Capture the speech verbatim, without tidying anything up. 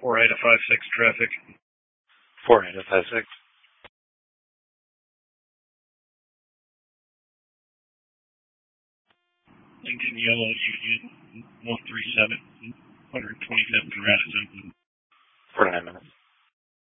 four eight five six traffic. four eight five six. Lincoln Yellow Union one three seven, one twenty-fifth and Radisson. forty-nine minutes.